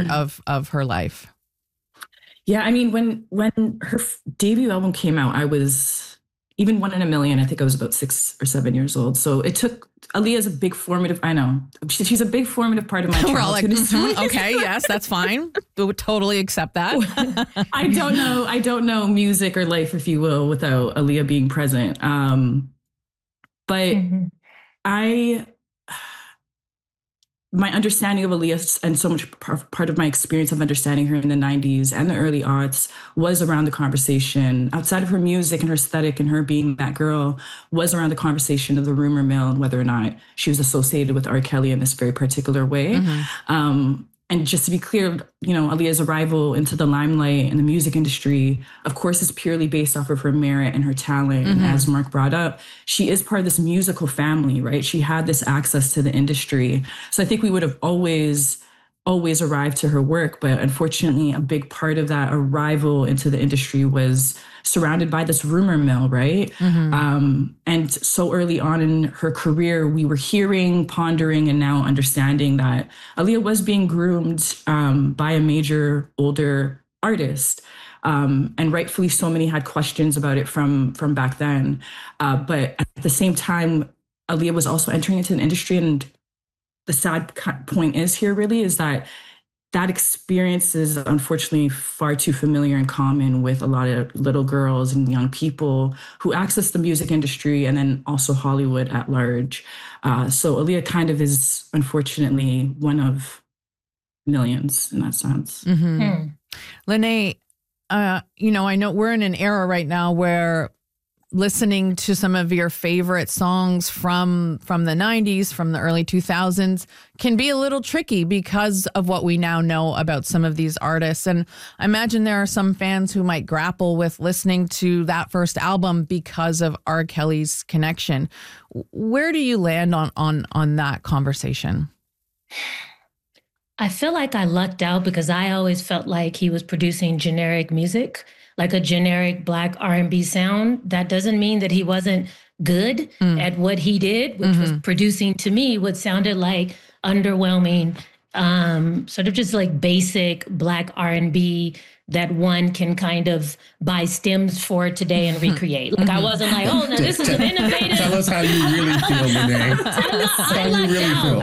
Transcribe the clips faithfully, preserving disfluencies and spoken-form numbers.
part mm. of, of her life. Yeah. I mean, when, when her debut album came out, I was even One in a Million. I think I was about six or seven years old. So it took, Aaliyah's a big formative, I know, she, she's a big formative part of my childhood. We're all like, mm-hmm, okay, yes, that's fine. We would totally accept that. I don't know. I don't know music or life, if you will, without Aaliyah being present. Um, but mm-hmm. I... my understanding of Aaliyah and so much part of my experience of understanding her in the nineties and the early aughts was around the conversation outside of her music and her aesthetic and her being that girl was around the conversation of the rumor mill and whether or not she was associated with R. Kelly in this very particular way. Mm-hmm. Um, and just to be clear, you know, Aaliyah's arrival into the limelight in the music industry, of course, is purely based off of her merit and her talent. Mm-hmm. And as Mark brought up, she is part of this musical family, right? She had this access to the industry. So I think we would have always, always arrived to her work. But unfortunately, a big part of that arrival into the industry was surrounded by this rumor mill, right? Mm-hmm. Um, and so early on in her career, we were hearing, pondering, and now understanding that Aaliyah was being groomed um, by a major older artist. Um, and rightfully so, many had questions about it from, from back then. Uh, but at the same time, Aaliyah was also entering into an industry. And the sad point is here really is that that experience is unfortunately far too familiar and common with a lot of little girls and young people who access the music industry and then also Hollywood at large. Uh, so Aaliyah kind of is unfortunately one of millions in that sense. Mm-hmm. Hmm. Lene, uh, you know, I know we're in an era right now where listening to some of your favorite songs from from the nineties, from the early two thousands can be a little tricky because of what we now know about some of these artists. And I imagine there are some fans who might grapple with listening to that first album because of R. Kelly's connection. Where do you land on on on that conversation? I feel like I lucked out because I always felt like he was producing generic music, like a generic Black R and B sound. That doesn't mean that he wasn't good mm. at what he did, which mm-hmm. was producing to me what sounded like underwhelming, um, sort of just like basic Black R and B that one can kind of buy stems for today and recreate. Like, I wasn't like, oh, now this is an innovative. Tell us how you really feel, Renee. I lucked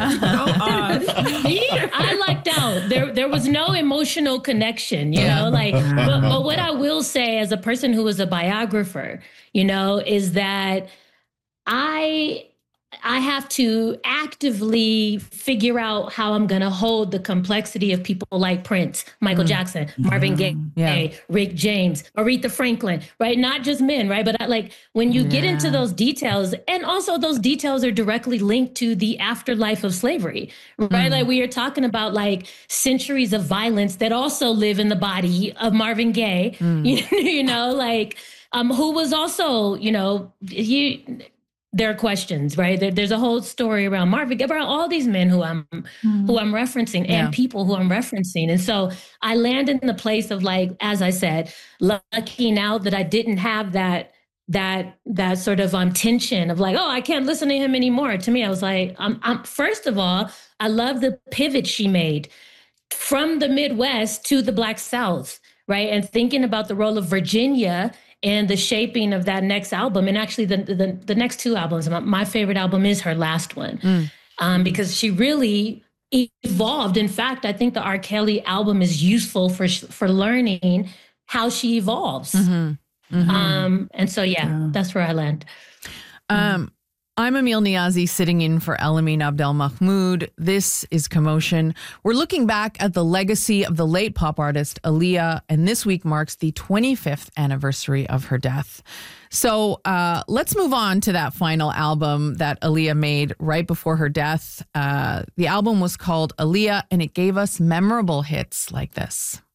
out. I lucked out. There, there was no emotional connection, you know, like, but, but what I will say as a person who was a biographer, you know, is that I... I have to actively figure out how I'm going to hold the complexity of people like Prince, Michael mm. Jackson, Marvin Gaye, yeah. Rick James, Aretha Franklin, right? Not just men, right? But I, like when you yeah. get into those details, and also those details are directly linked to the afterlife of slavery, right? Mm. Like we are talking about like centuries of violence that also live in the body of Marvin Gaye, mm. you, you know, like um, who was also, you know, he... There are questions, right? There, there's a whole story around Marvin, around all these men who I'm mm. who I'm referencing and yeah. people who I'm referencing. And so I land in the place of like, as I said, lucky now that I didn't have that that that sort of um tension of like, oh, I can't listen to him anymore. To me, I was like, I'm, I'm first of all, I love the pivot she made from the Midwest to the Black South, right? And thinking about the role of Virginia and the shaping of that next album. And actually the the, the next two albums, my, my favorite album is her last one, mm. um, because she really evolved. In fact, I think the R. Kelly album is useful for for learning how she evolves. Mm-hmm. Mm-hmm. Um, and so, yeah, yeah, that's where I land. Um, I'm Emil Niazi, sitting in for Elamin Abdel Mahmoud. This is Commotion. We're looking back at the legacy of the late pop artist Aaliyah, and this week marks the twenty-fifth anniversary of her death. So uh, let's move on to that final album that Aaliyah made right before her death. Uh, the album was called Aaliyah, and it gave us memorable hits like this.